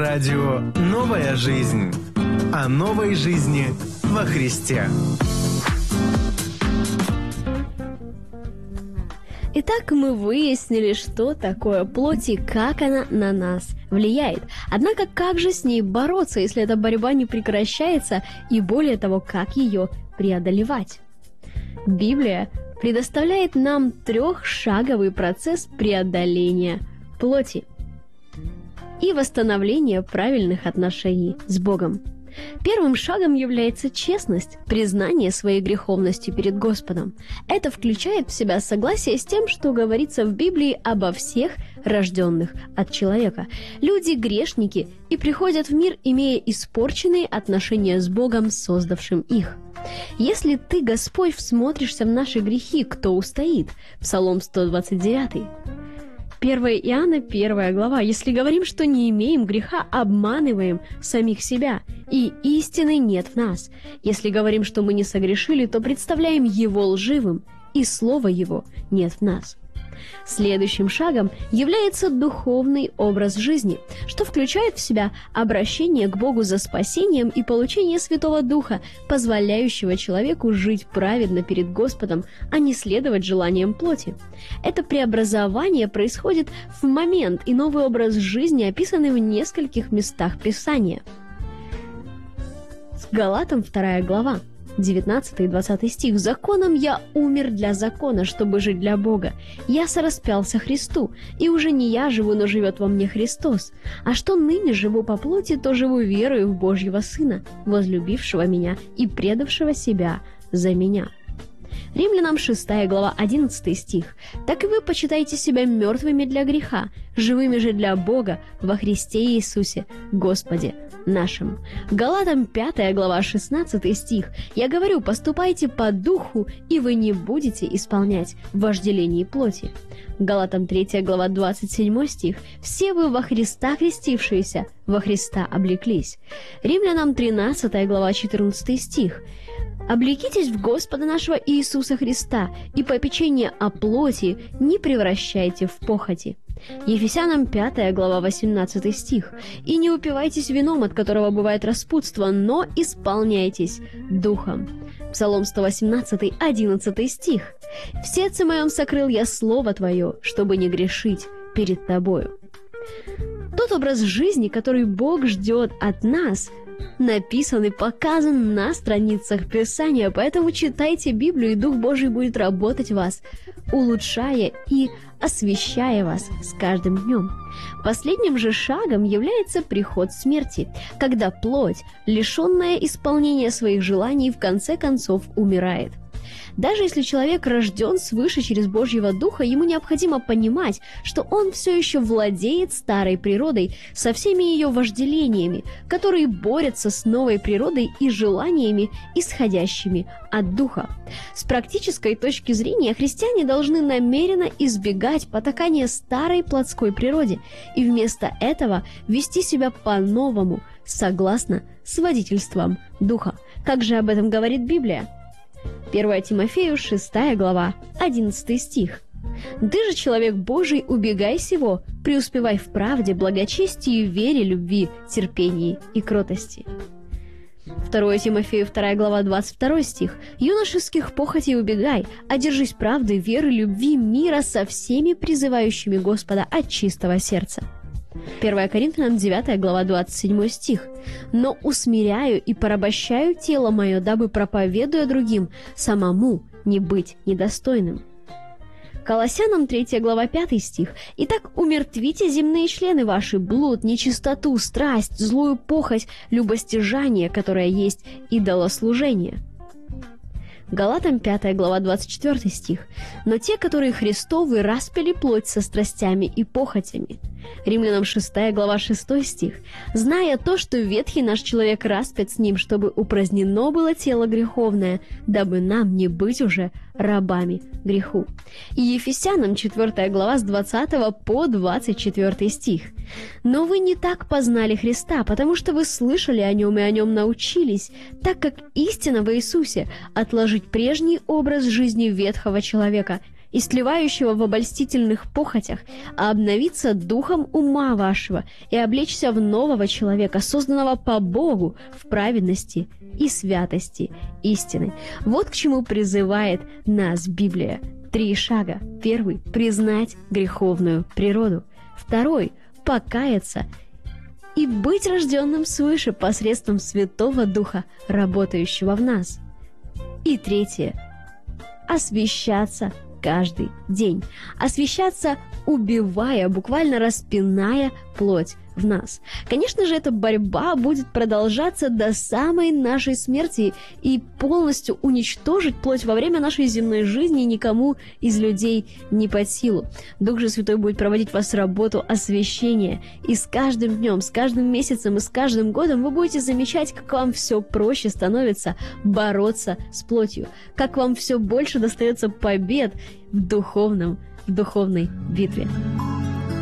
Радио «Новая жизнь». О новой жизни во Христе. Итак, мы выяснили, что такое плоть и как она на нас влияет. Однако, как же с ней бороться, если эта борьба не прекращается, и более того, как ее преодолевать? Библия предоставляет нам трехшаговый процесс преодоления плоти и восстановления правильных отношений с Богом. Первым шагом является честность, признание своей греховности перед Господом. Это включает в себя согласие с тем, что говорится в Библии обо всех рожденных от человека. Люди грешники и приходят в мир, имея испорченные отношения с Богом, создавшим их. Если ты, Господь, всмотришься в наши грехи, кто устоит? Псалом 129. 1 Иоанна, 1 глава. Если говорим, что не имеем греха, обманываем самих себя, и истины нет в нас. Если говорим, что мы не согрешили, то представляем Его лживым, и Слова Его нет в нас. Следующим шагом является духовный образ жизни, что включает в себя обращение к Богу за спасением и получение Святого Духа, позволяющего человеку жить праведно перед Господом, а не следовать желаниям плоти. Это преобразование происходит в момент, и новый образ жизни описаны в нескольких местах Писания. С Галатам 2 глава. 19 и 20 стих. «Законом я умер для закона, чтобы жить для Бога. Я сораспялся Христу, и уже не я живу, но живет во мне Христос. А что ныне живу по плоти, то живу верою в Божьего Сына, возлюбившего меня и предавшего себя за меня». Римлянам 6 глава 11 стих. «Так и вы почитайте себя мертвыми для греха, живыми же для Бога во Христе Иисусе, Господе нашим». Галатам 5 глава 16 стих. «Я говорю, поступайте по духу, и вы не будете исполнять вожделение плоти». Галатам 3 глава 27 стих. «Все вы во Христа крестившиеся, во Христа облеклись». Римлянам 13 глава 14 стих. «Облекитесь в Господа нашего Иисуса Христа, и попечение о плоти не превращайте в похоти». Ефесянам 5 глава 18 стих. «И не упивайтесь вином, от которого бывает распутство, но исполняйтесь духом». Псалом 118, 11 стих. «В сердце моем сокрыл я слово Твое, чтобы не грешить перед Тобою». Тот образ жизни, который Бог ждет от нас, написан и показан на страницах Писания, поэтому читайте Библию, и Дух Божий будет работать в вас, улучшая и освящая вас с каждым днем. Последним же шагом является приход смерти, когда плоть, лишенная исполнения своих желаний, в конце концов умирает. Даже если человек рожден свыше через Божьего Духа, ему необходимо понимать, что он все еще владеет старой природой со всеми ее вожделениями, которые борются с новой природой и желаниями, исходящими от Духа. С практической точки зрения христиане должны намеренно избегать потакания старой плотской природе и вместо этого вести себя по-новому, согласно с водительством Духа. Как же об этом говорит Библия? 1 Тимофею 6 глава 11 стих. «Ты же, человек Божий, убегай сего, преуспевай в правде, благочестии, вере, любви, терпении и кротости». 2 Тимофею 2 глава 22 стих. «Юношеских похотей убегай, одержись правды, веры, любви, мира со всеми призывающими Господа от чистого сердца». 1 Коринфянам 9 глава 27 стих. «Но усмиряю и порабощаю тело мое, дабы, проповедуя другим, самому не быть недостойным». Колоссянам 3 глава 5 стих. «Итак, умертвите земные члены ваши, блуд, нечистоту, страсть, злую похоть, любостяжание, которое есть идолослужение». Галатам 5 глава 24 стих. «Но те, которые Христовы, распяли плоть со страстями и похотями». Римлянам 6 глава 6 стих. «Зная то, что ветхий наш человек распят с ним, чтобы упразднено было тело греховное, дабы нам не быть уже рабами греху». И Ефесянам 4 глава с 20 по 24 стих. «Но вы не так познали Христа, потому что вы слышали о Нем и о Нем научились, так как истина в Иисусе, отложить прежний образ жизни ветхого человека истлевающего в обольстительных похотях, а обновиться духом ума вашего и облечься в нового человека, созданного по Богу в праведности и святости истины. Вот к чему призывает нас Библия. 3 шага. 1. Признать греховную природу. 2. Покаяться и быть рожденным свыше посредством Святого Духа, работающего в нас. И 3. Освящаться каждый день. Освящаться, убивая, буквально распиная плоть в нас. Конечно же, эта борьба будет продолжаться до самой нашей смерти, и полностью уничтожить плоть во время нашей земной жизни никому из людей не под силу. Дух же Святой будет проводить в вас работу освящения, и с каждым днем, с каждым месяцем и с каждым годом вы будете замечать, как вам все проще становится бороться с плотью, как вам все больше достается побед в духовной битве.